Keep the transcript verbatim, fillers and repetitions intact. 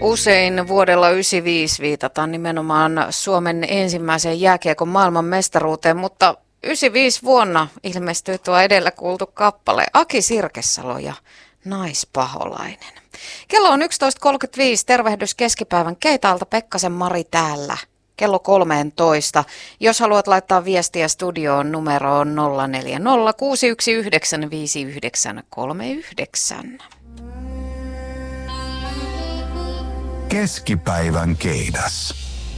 Usein vuodella yhdeksänkymmentäviisi viitataan nimenomaan Suomen ensimmäiseen jääkiekon maailmanmestaruuteen, mutta yhdeksänkymmentäviisi vuonna ilmestyi tuo edellä kuultu kappale Aki Sirkesalo ja Naispaholainen. Kello on yksitoista kolmekymmentäviisi, tervehdys keskipäivän Keitaalta, Pekkasen Mari täällä. Kello kolmetoista. Jos haluat laittaa viestiä studioon, numero on nolla neljä nolla kuusi yksi yhdeksän viisi yhdeksän kolme yhdeksän. Keskipäivän keidas.